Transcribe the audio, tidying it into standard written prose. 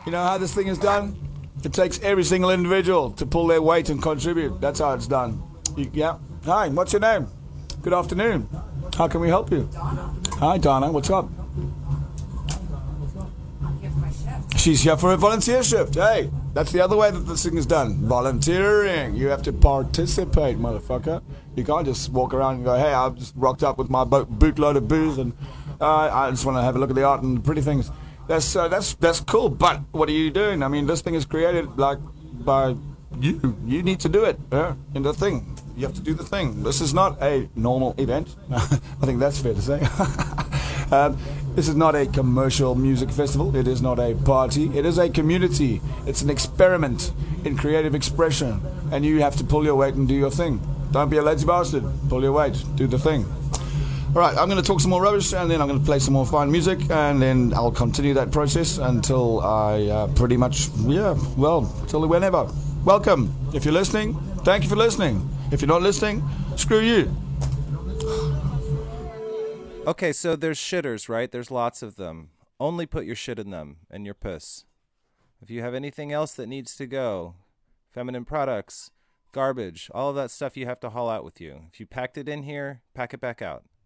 You know how this thing is done? It takes every single individual to pull their weight and contribute. That's how it's done. Yeah. Hi, what's your name? Good afternoon. How can we help you? Hi, Donna. What's up? She's here for a volunteer shift. Hey, that's the other way that this thing is done. Volunteering. You have to participate, motherfucker. You can't just walk around and go, hey, I've just rocked up with my bootload of booze and I just want to have a look at the art and the pretty things. That's cool, but what are you doing? I mean, this thing is created like by you. You need to do it in the thing. You have to do the thing. This is not a normal event. I think that's fair to say. This is not a commercial music festival. It is not a party. It is a community. It's an experiment in creative expression. And you have to pull your weight and do your thing. Don't be a lazy bastard. Pull your weight. Do the thing. All right, I'm going to talk some more rubbish, and then I'm going to play some more fine music, and then I'll continue that process until I pretty much, till whenever. Welcome. If you're listening, thank you for listening. If you're not listening, screw you. Okay, so there's shitters, right? There's lots of them. Only put your shit in them and your piss. If you have anything else that needs to go, feminine products, garbage, all of that stuff you have to haul out with you. If you packed it in here, pack it back out.